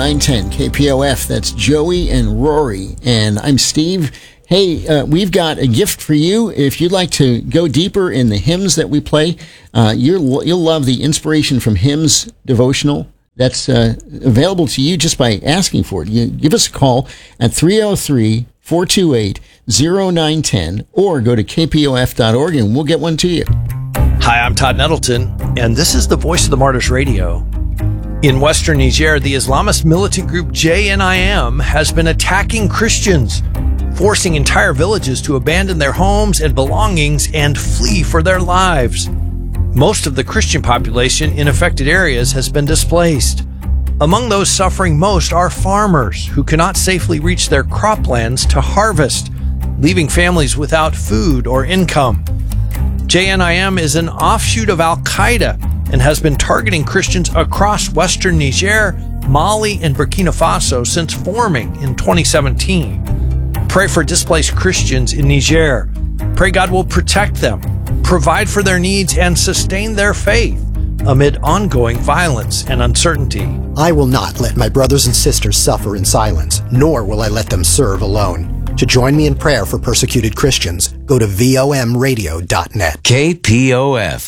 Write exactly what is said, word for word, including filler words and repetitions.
nine ten K P O F. That's Joey and Rory. And I'm Steve. Hey, uh, we've got a gift for you. If you'd like to go deeper in the hymns that we play, uh, you'll, you'll love the Inspiration from Hymns devotional. That's uh, available to you just by asking for it. You give us a call at three oh three, four two eight, oh nine one oh or go to k p o f dot org and we'll get one to you. Hi, I'm Todd Nettleton, and this is the Voice of the Martyrs Radio. In western Niger, the Islamist militant group J N I M has been attacking Christians, forcing entire villages to abandon their homes and belongings and flee for their lives. Most of the Christian population in affected areas has been displaced. Among those suffering most are farmers who cannot safely reach their croplands to harvest, leaving families without food or income. J N I M is an offshoot of Al-Qaeda and has been targeting Christians across western Niger, Mali, and Burkina Faso since forming in twenty seventeen. Pray for displaced Christians in Niger. Pray God will protect them, provide for their needs, and sustain their faith amid ongoing violence and uncertainty. I will not let my brothers and sisters suffer in silence, nor will I let them serve alone. To join me in prayer for persecuted Christians, go to v o m radio dot net. K P O F